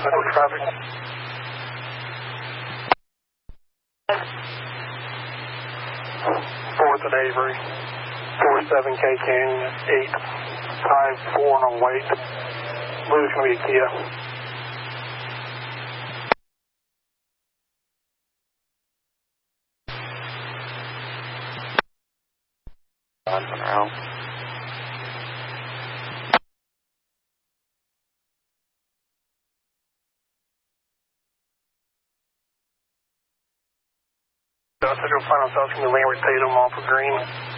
traffic. 4th and Avery, 47K Canyon, 854 on weight. Blue's going to be a Kia. Monroe. Central Final South, can you land with Tatum off of Green?